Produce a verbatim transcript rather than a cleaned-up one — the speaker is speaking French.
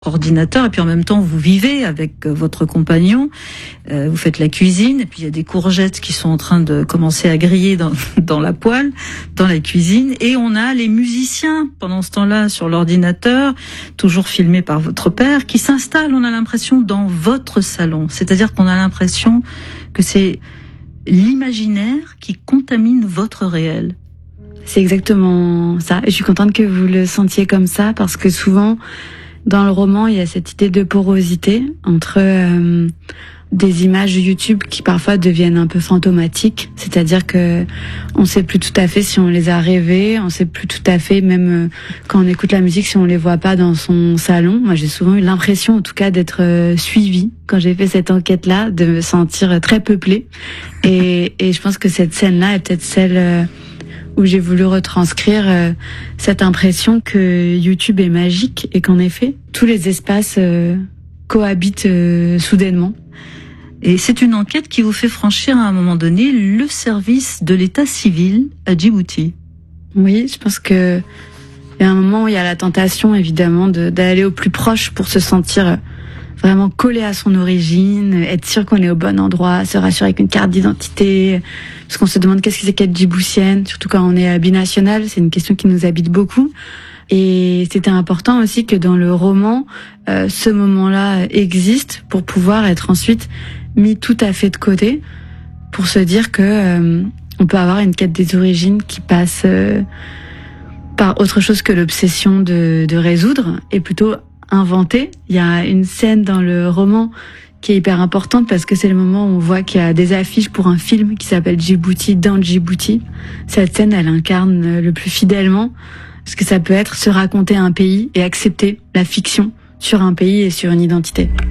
ordinateur, et puis en même temps vous vivez avec votre compagnon, euh, vous faites la cuisine, et puis il y a des courgettes qui sont en train de commencer à griller dans, dans la poêle, dans la cuisine, et on a les musiciens pendant ce temps-là sur l'ordinateur, toujours filmés par votre père, qui s'installent, on a l'impression, dans votre salon. C'est-à-dire qu'on a l'impression que c'est l'imaginaire qui contamine votre réel. C'est exactement ça. Et je suis contente que vous le sentiez comme ça, parce que souvent, dans le roman, il y a cette idée de porosité entre euh, des images YouTube qui parfois deviennent un peu fantomatiques, c'est-à-dire que on sait plus tout à fait si on les a rêvées, on sait plus tout à fait, même euh, quand on écoute la musique, si on les voit pas dans son salon. Moi, j'ai souvent eu l'impression, en tout cas, d'être euh, suivie quand j'ai fait cette enquête-là, de me sentir très peuplée. Et, et je pense que cette scène-là est peut-être celle euh, où j'ai voulu retranscrire euh, cette impression que YouTube est magique et qu'en effet, tous les espaces euh, cohabitent euh, soudainement. Et c'est une enquête qui vous fait franchir à un moment donné le service de l'état civil à Djibouti. Oui, je pense que il y a un moment où il y a la tentation, évidemment, de, d'aller au plus proche pour se sentir vraiment collé à son origine, être sûr qu'on est au bon endroit, se rassurer avec une carte d'identité, parce qu'on se demande qu'est-ce que c'est qu'être djiboutienne, surtout quand on est binational, c'est une question qui nous habite beaucoup. Et c'était important aussi que dans le roman, euh, ce moment-là existe pour pouvoir être ensuite mis tout à fait de côté, pour se dire que euh, on peut avoir une quête des origines qui passe euh, par autre chose que l'obsession de, de résoudre, et plutôt inventé. Il y a une scène dans le roman qui est hyper importante parce que c'est le moment où on voit qu'il y a des affiches pour un film qui s'appelle Djibouti dans Djibouti. Cette scène, elle incarne le plus fidèlement ce que ça peut être se raconter un pays et accepter la fiction sur un pays et sur une identité.